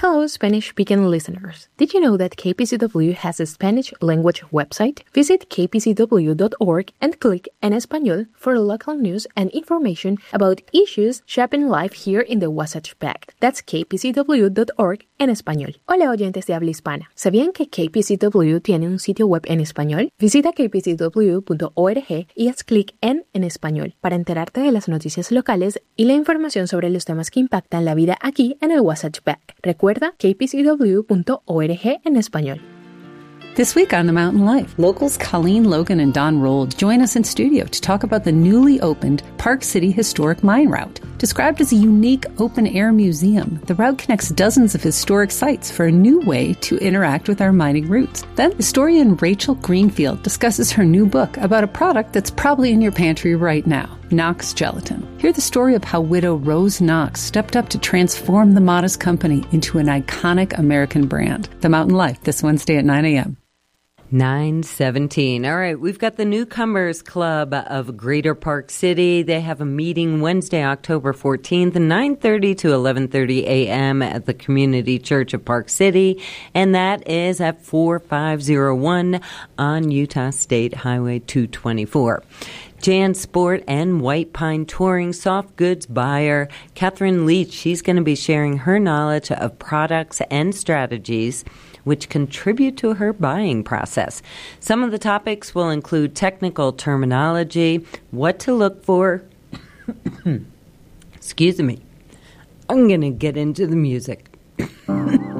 Hello, Spanish-speaking listeners. Did you know that KPCW has a Spanish language website? Visit kpcw.org and click En Español for local news and information about issues shaping life here in the Wasatch Back. That's kpcw.org en español. Hola, oyentes de habla hispana. ¿Sabían que KPCW tiene un sitio web en español? Visita kpcw.org y haz clic en Español para enterarte de las noticias locales y la información sobre los temas que impactan la vida aquí en el Wasatch Back. Recuerda kpcw.org en español. This week on The Mountain Life, locals Colleen Logan and Don Rold join us in studio to talk about the newly opened Park City Historic Mine Route. Described as a unique open-air museum, the route connects dozens of historic sites for a new way to interact with our mining roots. Then, historian Rachel Greenfield discusses her new book about a product that's probably in your pantry right now, Knox Gelatin. Hear the story of how widow Rose Knox stepped up to transform the modest company into an iconic American brand. The Mountain Life, this Wednesday at 9 a.m. 9:17. All right, we've got the Newcomers Club of Greater Park City. They have a meeting Wednesday, October 14th, 9:30 to 11:30 a.m. at the Community Church of Park City, and that is at 4501 on Utah State Highway 224. Jan Sport and White Pine Touring soft goods buyer Catherine Leach, she's going to be sharing her knowledge of products and strategies which contribute to her buying process. Some of the topics will include technical terminology, what to look for. Excuse me. I'm going to get into the music.